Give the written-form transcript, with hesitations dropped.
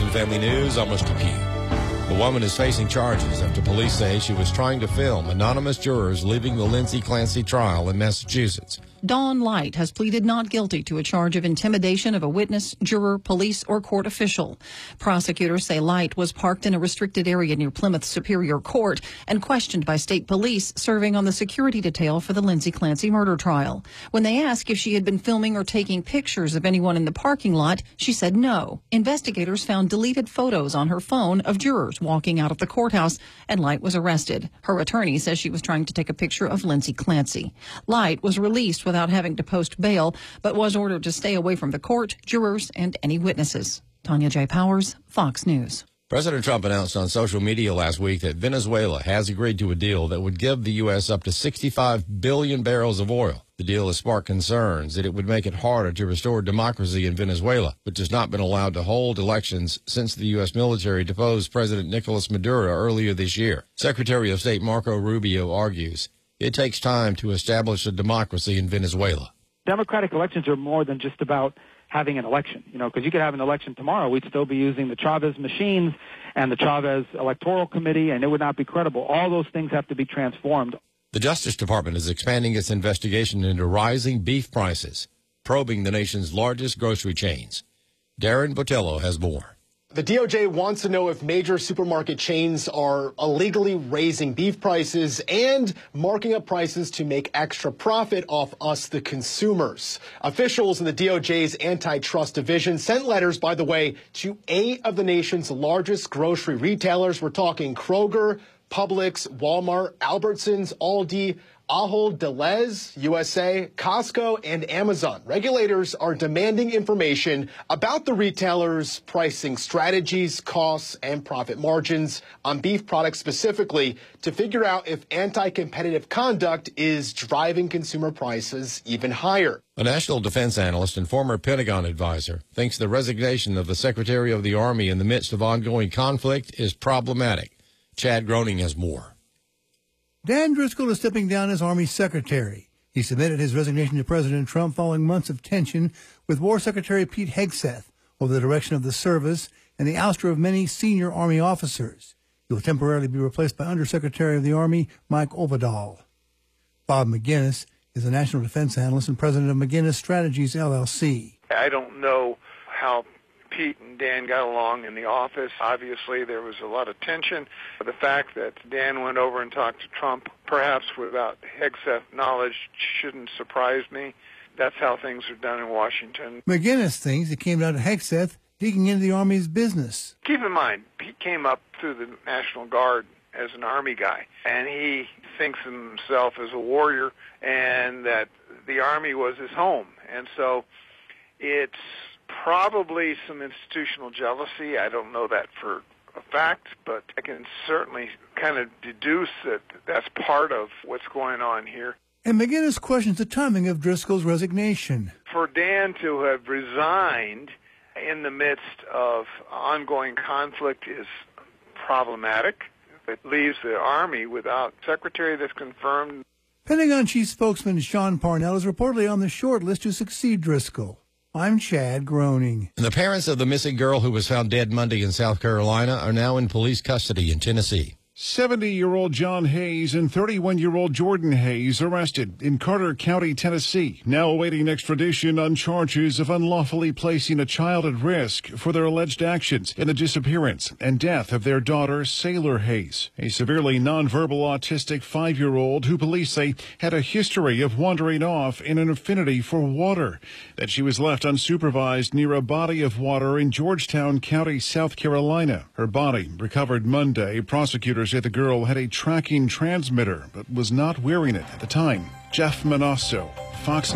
in Family News, I'm Mr. Q. A woman is facing charges after police say she was trying to film anonymous jurors leaving the Lindsay Clancy trial in Massachusetts. Dawn Light has pleaded not guilty to a charge of intimidation of a witness, juror, police, or court official. Prosecutors say Light was parked in a restricted area near Plymouth Superior Court and questioned by state police serving on the security detail for the Lindsay Clancy murder trial. When they asked if she had been filming or taking pictures of anyone in the parking lot, she said no. Investigators found deleted photos on her phone of jurors walking out of the courthouse, and Light was arrested. Her attorney says she was trying to take a picture of Lindsay Clancy. Light was released without having to post bail, but was ordered to stay away from the court, jurors, and any witnesses. Tanya J. Powers, Fox News. President Trump announced on social media last week that Venezuela has agreed to a deal that would give the U.S. up to 65 billion barrels of oil. The deal has sparked concerns that it would make it harder to restore democracy in Venezuela, which has not been allowed to hold elections since the U.S. military deposed President Nicolas Maduro earlier this year. Secretary of State Marco Rubio argues it takes time to establish a democracy in Venezuela. Democratic elections are more than just about having an election, because you could have an election tomorrow. We'd still be using the Chavez machines and the Chavez Electoral Committee, and it would not be credible. All those things have to be transformed. The Justice Department is expanding its investigation into rising beef prices, probing the nation's largest grocery chains. Darren Botello has more. The DOJ wants to know if major supermarket chains are illegally raising beef prices and marking up prices to make extra profit off us, the consumers. Officials in the DOJ's antitrust division sent letters, by the way, to 8 of the nation's largest grocery retailers. We're talking Kroger, Publix, Walmart, Albertsons, Aldi, Ahold Delhaize, USA, Costco, and Amazon. Regulators are demanding information about the retailers' pricing strategies, costs, and profit margins on beef products specifically to figure out if anti-competitive conduct is driving consumer prices even higher. A national defense analyst and former Pentagon advisor thinks the resignation of the Secretary of the Army in the midst of ongoing conflict is problematic. Chad Groening has more. Dan Driscoll is stepping down as Army Secretary. He submitted his resignation to President Trump following months of tension with War Secretary Pete Hegseth over the direction of the service and the ouster of many senior Army officers. He will temporarily be replaced by Undersecretary of the Army Mike Oberdahl. Bob McGinnis is a national defense analyst and president of McGinnis Strategies, LLC. I don't know how Pete and Dan got along in the office. Obviously, there was a lot of tension. The fact that Dan went over and talked to Trump, perhaps without Hegseth knowledge, shouldn't surprise me. That's how things are done in Washington. McGinnis thinks it came down to Hegseth digging into the Army's business. Keep in mind, Pete came up through the National Guard as an Army guy, and he thinks of himself as a warrior and that the Army was his home. And so it's probably some institutional jealousy. I don't know that for a fact, but I can certainly kind of deduce that that's part of what's going on here. And McGinnis questions the timing of Driscoll's resignation. For Dan to have resigned in the midst of ongoing conflict is problematic. It leaves the Army without a secretary that's confirmed. Pentagon Chief Spokesman Sean Parnell is reportedly on the short list to succeed Driscoll. I'm Chad Groening. And the parents of the missing girl who was found dead Monday in South Carolina are now in police custody in Tennessee. 70-year-old John Hayes and 31-year-old Jordan Hayes arrested in Carter County, Tennessee, now awaiting extradition on charges of unlawfully placing a child at risk for their alleged actions in the disappearance and death of their daughter, Sailor Hayes, a severely nonverbal autistic 5-year-old who police say had a history of wandering off in an affinity for water, that she was left unsupervised near a body of water in Georgetown County, South Carolina. Her body recovered Monday. Prosecutors say the girl had a tracking transmitter but was not wearing it at the time. Jeff Manasso, Fox